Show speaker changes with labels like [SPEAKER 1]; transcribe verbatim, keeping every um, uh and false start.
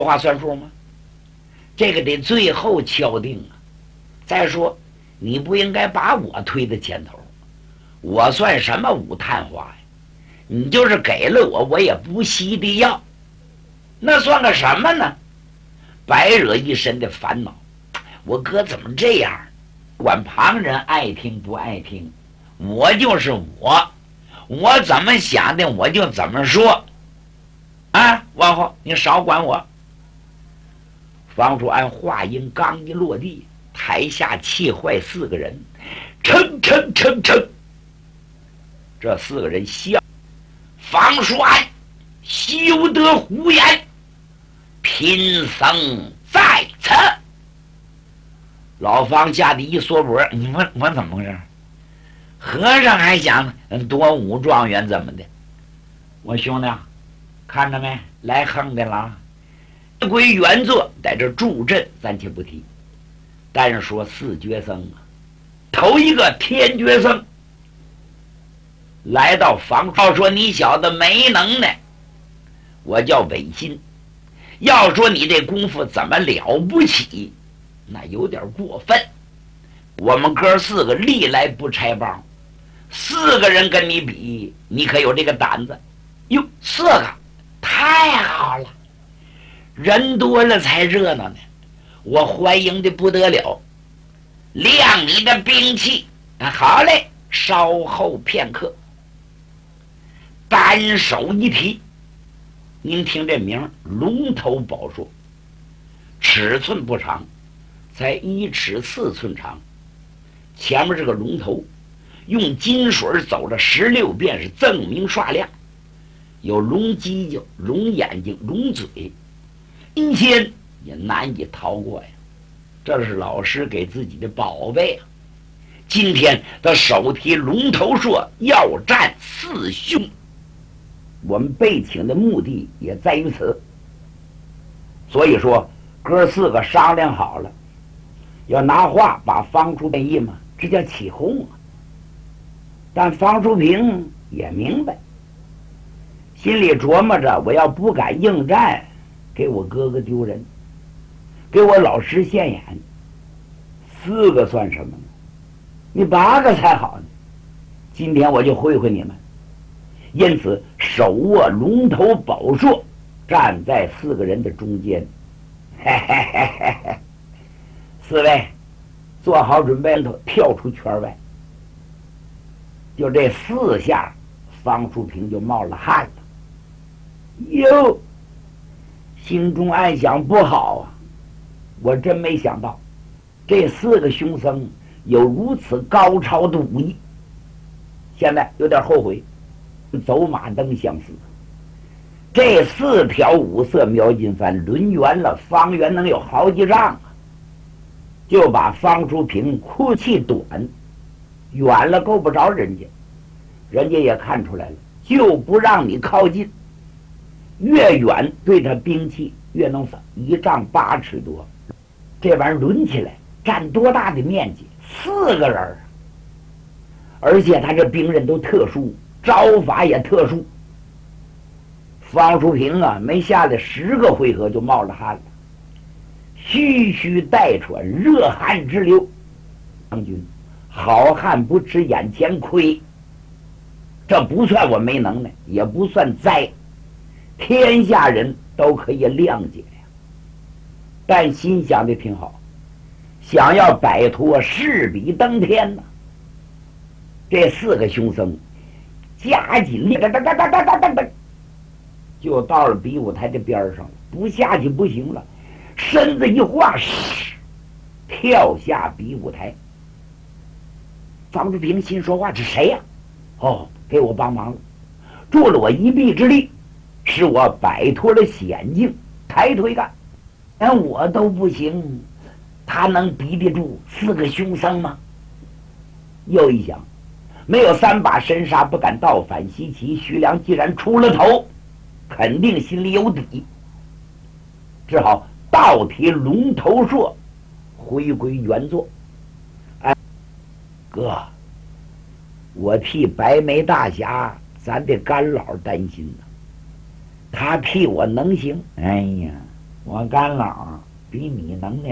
[SPEAKER 1] 话算数吗？这个得最后敲定啊。再说，你不应该把我推在前头，我算什么武探花呀？你就是给了我，我也不惜的要，那算个什么呢？白惹一身的烦恼。我哥怎么这样？管旁人爱听不爱听，我就是我，我怎么想的我就怎么说。啊，王后，你少管我。方叔安话音刚一落地，台下气坏四个人，噌噌噌噌，这四个人笑。方叔安休得胡言，贫僧在此。老方吓得一缩脖，你问我怎么回事？和尚还想夺武状元怎么的？我兄弟啊，看着没，来横的了。归原作在这助阵暂且不提，但是说四绝僧啊，头一个天绝僧来到房要说你小子没能耐，我叫违心；要说你这功夫怎么了不起，那有点过分。我们哥四个历来不拆帮，四个人跟你比，你可有这个胆子？哟，四个太好了，人多了才热闹呢，我欢迎的不得了。亮你的兵器啊！好嘞，稍后片刻。单手一提，您听这名，龙头宝硕，尺寸不长，才一尺四寸长。前面这个龙头用金水走了十六遍，是锃明刷亮，有龙犄角、龙眼睛、龙嘴，阴间也难以逃过呀。这是老师给自己的宝贝啊！今天他手提龙头硕，要战四兄。我们被请的目的也在于此，所以说哥四个商量好了，要拿话把方叔变异嘛，这叫起哄啊。但方叔平也明白，心里琢磨着，我要不敢应战，给我哥哥丢人，给我老师现眼。四个算什么呢？你八个才好呢。今天我就会会你们。因此手握龙头宝硕，站在四个人的中间。嘿嘿嘿嘿嘿，四位做好准备，跳出圈外。就这四下，方淑平就冒了汗了。哟，心中暗想不好啊！我真没想到，这四个凶僧有如此高超的武艺，现在有点后悔。走马灯相似，这四条五色描金幡抡圆了，方圆能有好几丈啊！就把方淑平哭气短，远了够不着人家，人家也看出来了，就不让你靠近。越远对他兵器越能反，一丈八尺多，这玩意儿抡起来占多大的面积？四个人儿，而且他这兵刃都特殊。招法也特殊，方淑平啊，没下来十个回合就冒了汗了，吁吁带喘，热汗直流。将军，好汉不吃眼前亏，这不算我没能耐，也不算灾，天下人都可以谅解呀。但心想的挺好，想要摆脱势比登天呐。这四个凶僧加紧力，噔噔噔噔噔噔噔，就到了比武台的边上了，不下去不行了，身子一晃，跳下比武台。方志平心说话：“这谁呀、啊？哦，给我帮忙了，助了我一臂之力，使我摆脱了险境。抬腿干，连我都不行，他能敌得住四个凶僧吗？”又一想，没有三把神杀不敢倒反西岐，徐良既然出了头，肯定心里有底，只好倒提龙头硕，回归原作。哎，哥，我替白眉大侠咱的干老担心呢，他替我能行？哎呀， 我干老比你能耐